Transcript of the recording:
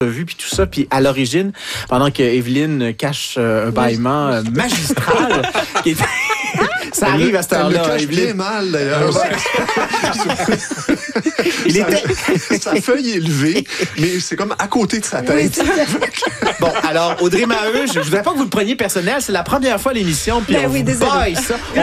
vu puis tout ça, puis à l'origine, pendant que Evelyne cache un bâillement magistral, qui était... ça arrive à cette heure-là. Elle le cache bien mal, d'ailleurs. Sa feuille est levée, mais c'est comme à côté de sa tête. Bon, alors, Audrey Maheu, je voudrais pas que vous le preniez personnel, c'est la première fois à l'émission, puis on vous baille ça.